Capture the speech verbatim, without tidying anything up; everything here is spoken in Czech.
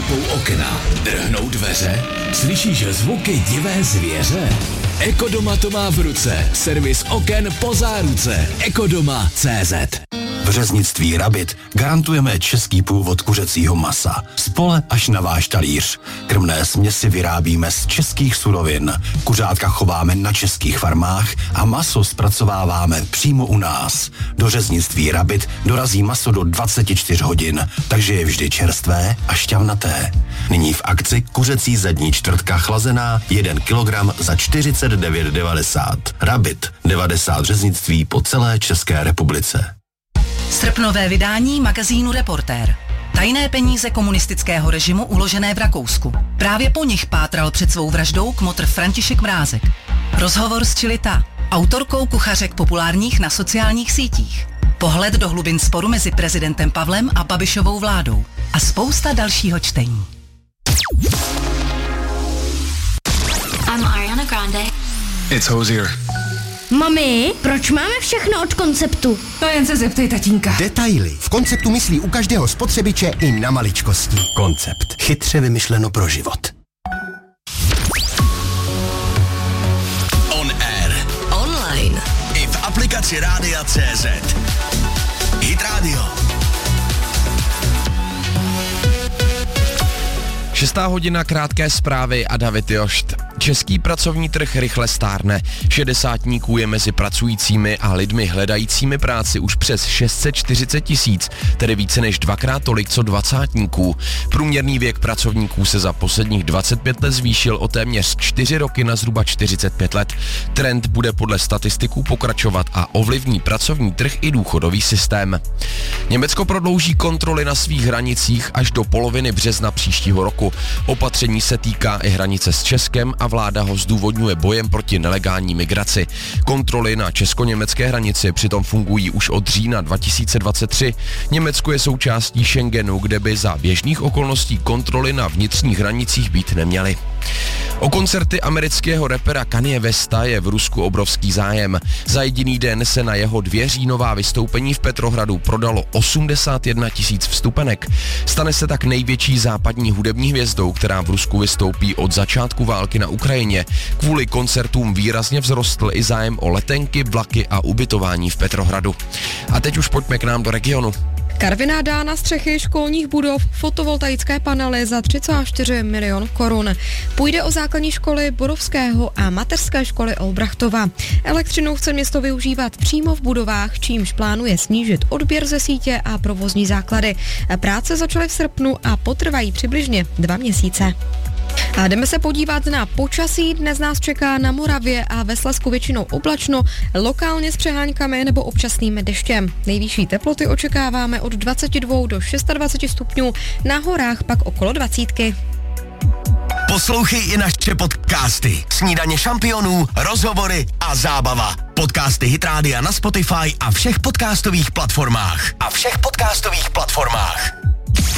šlapou okna, drhnou dveře, slyšíš zvuky divé zvěře? Ekodoma to má v ruce, servis oken po záruce, ekodoma tečka cé zet. V řeznictví Rabit garantujeme český původ kuřecího masa. Z pole až na váš talíř. Krmné směsi vyrábíme z českých surovin. Kuřátka chováme na českých farmách a maso zpracováváme přímo u nás. Do řeznictví Rabit dorazí maso do dvacet čtyři hodin, takže je vždy čerstvé a šťavnaté. Nyní v akci kuřecí zadní čtvrtka chlazená jeden kilogram za čtyřicet devět devadesát. Rabit, devadesát řeznictví po celé České republice. Srpnové vydání magazínu Reportér. Tajné peníze komunistického režimu uložené v Rakousku. Právě po nich pátral před svou vraždou kmotr František Mrázek. Rozhovor s Čilita, autorkou kuchařek populárních na sociálních sítích. Pohled do hlubin sporu mezi prezidentem Pavlem a Babišovou vládou. A spousta dalšího čtení. I'm Ariana Grande. It's Hozier. Mami, proč máme všechno od Konceptu? To jen se zeptej tatínka. Detaily. V Konceptu myslí u každého spotřebiče i na maličkosti. Koncept. Chytře vymyšleno pro život. On air. Online. I v aplikaci Rádia tečka cé zet. Hit Radio. Šestá hodina, krátké zprávy a David Jošt. Český pracovní trh rychle stárne. Šedesátníků je mezi pracujícími a lidmi hledajícími práci už přes šest set čtyřicet tisíc, tedy více než dvakrát tolik co dvacátníků. Průměrný věk pracovníků se za posledních dvacet pět let zvýšil o téměř čtyři roky na zhruba čtyřicet pět let. Trend bude podle statistiků pokračovat a ovlivní pracovní trh i důchodový systém. Německo prodlouží kontroly na svých hranicích až do poloviny března příštího roku. Opatření se týká i hranice s Českem a vláda ho zdůvodňuje bojem proti nelegální migraci. Kontroly na česko-německé hranici přitom fungují už od října dva tisíce dvacet tři. Německo je součástí Schengenu, kde by za běžných okolností kontroly na vnitřních hranicích být neměly. O koncerty amerického rapera Kanye Westa je v Rusku obrovský zájem. Za jediný den se na jeho dvě říjnová vystoupení v Petrohradu prodalo osmdesát jedna tisíc vstupenek. Stane se tak největší západní hudební hvězdou, která v Rusku vystoupí od začátku války na Ukrajině. Kvůli koncertům výrazně vzrostl i zájem o letenky, vlaky a ubytování v Petrohradu. A teď už pojďme k nám do regionu. Karviná dá na střechy školních budov fotovoltaické panely za tři celá čtyři milion korun. Půjde o základní školy Borovského a mateřské školy Olbrachtova. Elektřinu chce město využívat přímo v budovách, čímž plánuje snížit odběr ze sítě a provozní základy. Práce začaly v srpnu a potrvají přibližně dva měsíce. A jdeme se podívat na počasí. Dnes nás čeká na Moravě a ve Slezsku většinou oblačno, lokálně s přeháňkami nebo občasným deštěm. Nejvyšší teploty očekáváme od dvacet dva do dvacet šest stupňů, na horách pak okolo dvacítky. Poslouchej i naše podcasty. Snídaně šampionů, rozhovory a zábava. Podcasty Hit Rádia na Spotify a všech podcastových platformách. A všech podcastových platformách.